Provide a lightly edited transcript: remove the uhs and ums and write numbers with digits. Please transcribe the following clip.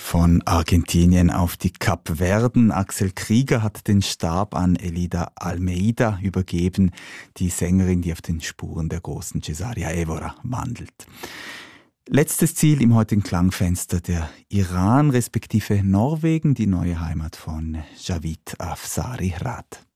Von Argentinien auf die Kapverden. Axel Krieger hat den Stab an Elida Almeida übergeben, die Sängerin, die auf den Spuren der großen Cesaria Évora wandelt. Letztes Ziel im heutigen Klangfenster, der Iran respektive Norwegen, die neue Heimat von Javid Afzari Rad.